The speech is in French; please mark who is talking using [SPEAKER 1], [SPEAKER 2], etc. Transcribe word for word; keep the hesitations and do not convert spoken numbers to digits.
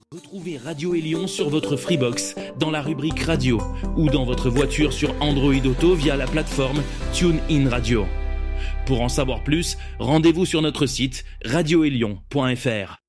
[SPEAKER 1] Retrouvez Radio Élion sur votre Freebox, dans la rubrique radio, ou dans votre voiture sur Android Auto via la plateforme TuneIn Radio. Pour en savoir plus, rendez-vous sur notre site radio élion point f r.